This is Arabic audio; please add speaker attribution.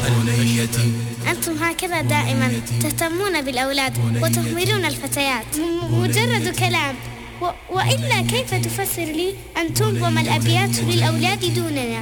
Speaker 1: المنية.
Speaker 2: أنتم هكذا دائما تهتمون بالأولاد وتهملون الفتيات. مجرد كلام. وإلا كيف تفسر لي أن تنظم الأبيات للأولاد دوننا؟